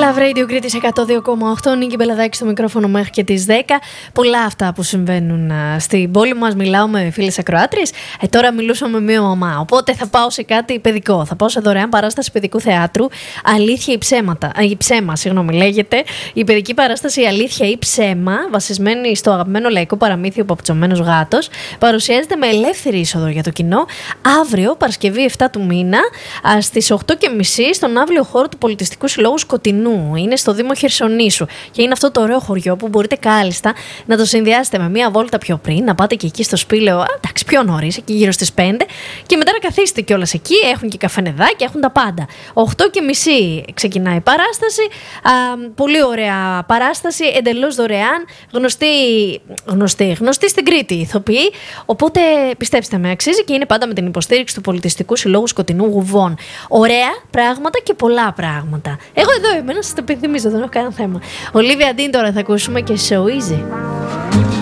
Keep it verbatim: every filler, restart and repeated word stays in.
Love Radio Κρήτης εκατό δύο κόμμα οκτώ, Νίκη Μπελαδάκη στο μικρόφωνο μέχρι και τις δέκα. Πολλά αυτά που συμβαίνουν α, στην πόλη μας. Μιλάω με φίλες ακροάτριες. Ε, τώρα μιλούσα με μία μαμά. Οπότε θα πάω σε κάτι παιδικό. Θα πάω σε δωρεάν παράσταση παιδικού θεάτρου. Αλήθεια ή ψέματα. Α, η ψέμα, συγγνώμη, λέγεται. Η παιδική παράσταση Αλήθεια ή ψέμα, βασισμένη στο αγαπημένο λαϊκό παραμύθι Ο Παπουτσωμένος Γάτος. Παρουσιάζεται με ελεύθερη είσοδο για το κοινό αύριο, Παρασκευή επτά του μήνα, στις οκτώ και μισή, στον αύριο χώρο του Πολιτιστικού Συλλόγου Σκοτεινού. Είναι στο Δήμο Χερσονήσου. Και είναι αυτό το ωραίο χωριό που μπορείτε κάλλιστα να το συνδυάσετε με μία βόλτα πιο πριν, να πάτε και εκεί στο Σπήλαιο, εντάξει, πιο νωρίς, εκεί γύρω στις πέντε, και μετά να καθίσετε κιόλας εκεί. Έχουν και καφενεδάκια, έχουν τα πάντα. οκτώ και μισή ξεκινάει η παράσταση. Α, πολύ ωραία παράσταση, εντελώς δωρεάν. Γνωστή, γνωστή, γνωστή στην Κρήτη ηθοποιοί. Οπότε πιστέψτε με, αξίζει και είναι πάντα με την υποστήριξη του Πολιτιστικού Συλλόγου Σκοτεινού Γουβών. Ωραία πράγματα και πολλά πράγματα. Εγώ εδώ είμαι, να σας το υπενθυμίζω, δεν έχω κανένα θέμα. Ολίβια Ντίν τώρα θα ακούσουμε και So Easy.